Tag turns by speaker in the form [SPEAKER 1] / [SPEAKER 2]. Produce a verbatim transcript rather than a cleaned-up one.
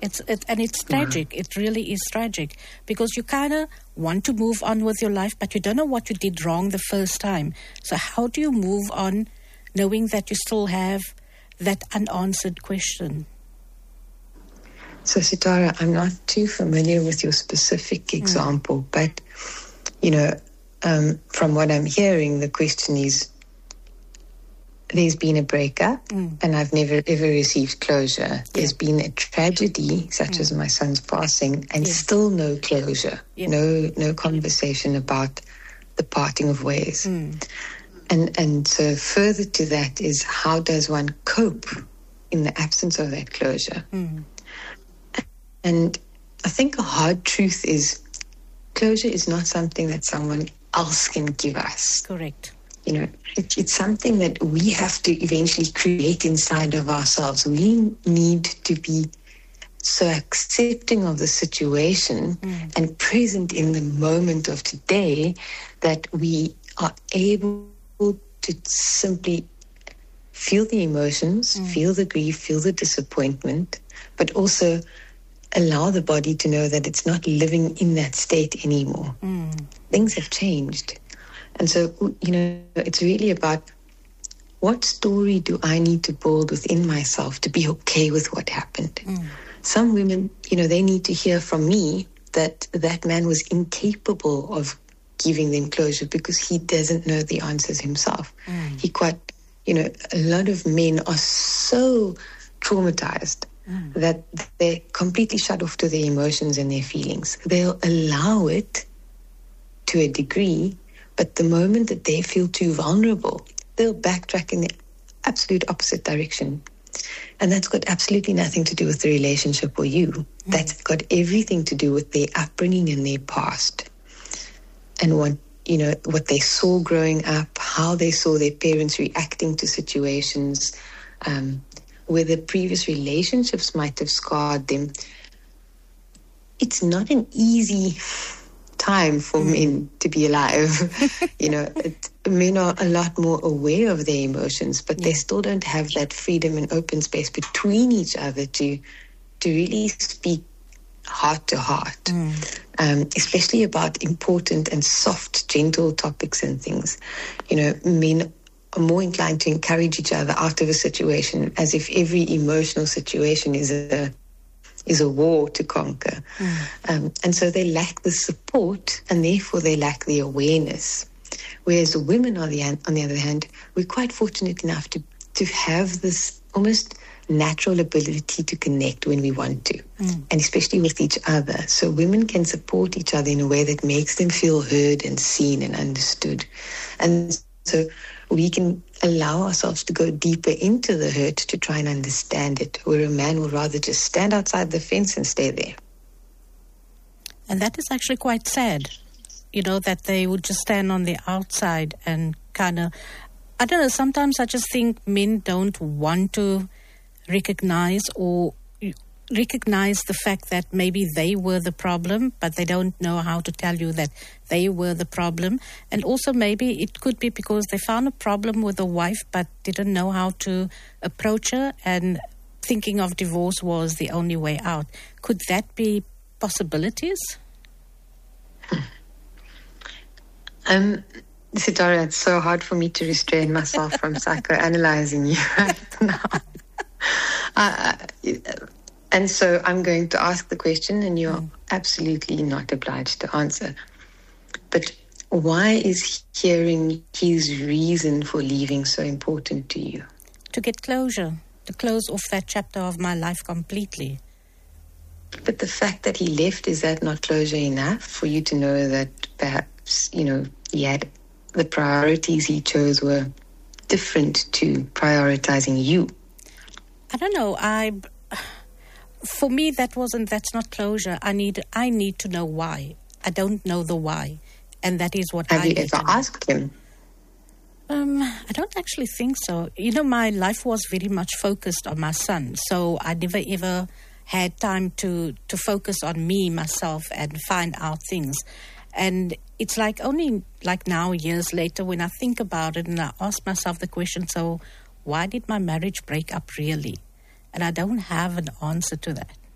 [SPEAKER 1] It's it, and it's tragic. Wow. It really is tragic because you kind of want to move on with your life, but you don't know what you did wrong the first time. So how do you move on knowing that you still have that unanswered question?
[SPEAKER 2] So, Sitara, I'm not too familiar with your specific example, mm. but, you know, um, from what I'm hearing, the question is, there's been a breakup mm. and I've never ever received closure. Yeah. There's been a tragedy such mm. as my son's passing and yeah. still no closure, yeah. no no conversation about the parting of ways. Mm. And and so further to that is, how does one cope in the absence of that closure? Mm. And I think a hard truth is closure is not something that someone else can give us.
[SPEAKER 1] Correct.
[SPEAKER 2] You know, it, it's something that we have to eventually create inside of ourselves. We need to be so accepting of the situation mm. and present in the moment of today that we are able to simply feel the emotions, mm. feel the grief, feel the disappointment, but also allow the body to know that it's not living in that state anymore. Mm. Things have changed. And so, you know, it's really about what story do I need to build within myself to be okay with what happened. Mm. Some women, you know, they need to hear from me that that man was incapable of giving them closure because he doesn't know the answers himself. Mm. He quite, you know, a lot of men are so traumatized mm. that they're completely shut off to their emotions and their feelings. They'll allow it to a degree, but the moment that they feel too vulnerable, they'll backtrack in the absolute opposite direction. And that's got absolutely nothing to do with the relationship or you. Mm. That's got everything to do with their upbringing and their past. And what, you know, what they saw growing up, how they saw their parents reacting to situations, um, whether previous relationships might have scarred them. It's not an easy time for mm. men to be alive. You know, it, men are a lot more aware of their emotions, but yeah. they still don't have that freedom and open space between each other to to really speak heart to heart, mm. um, especially about important and soft, gentle topics and things. You know, men are more inclined to encourage each other out of a situation as if every emotional situation is a is a war to conquer. Mm. Um, and so they lack the support and therefore they lack the awareness. Whereas women, on the, on the other hand, we're quite fortunate enough to, to have this almost natural ability to connect when we want to, mm. and especially with each other. So women can support each other in a way that makes them feel heard and seen and understood. And so we can allow ourselves to go deeper into the hurt to try and understand it, where a man will rather just stand outside the fence and stay there.
[SPEAKER 1] And that is actually quite sad, you know, that they would just stand on the outside and kind of, I don't know, sometimes I just think men don't want to recognize or recognize the fact that maybe they were the problem, but they don't know how to tell you that they were the problem. And also maybe it could be because they found a problem with a wife but didn't know how to approach her, and thinking of divorce was the only way out. Could that be possibilities?
[SPEAKER 2] Um, Sitara, it's so hard for me to restrain myself from psychoanalyzing you right now. uh, And so I'm going to ask the question, and you're mm. absolutely not obliged to answer. But why is hearing his reason for leaving so important to you?
[SPEAKER 1] To get closure, to close off that chapter of my life completely.
[SPEAKER 2] But the fact that he left, is that not closure enough for you to know that perhaps, you know, he had the priorities he chose were different to prioritizing you?
[SPEAKER 1] I don't know. I... For me, that wasn't, that's not closure. I need, I need to know why. I don't know the why. And that is what
[SPEAKER 2] Have
[SPEAKER 1] I
[SPEAKER 2] you
[SPEAKER 1] need
[SPEAKER 2] ever
[SPEAKER 1] to
[SPEAKER 2] asked him?
[SPEAKER 1] Um, I don't actually think so. You know, my life was very much focused on my son. So I never ever had time to, to focus on me, myself, and find out things. And it's like only like now, years later, when I think about it and I ask myself the question, so why did my marriage break up really? And I don't have an answer to that.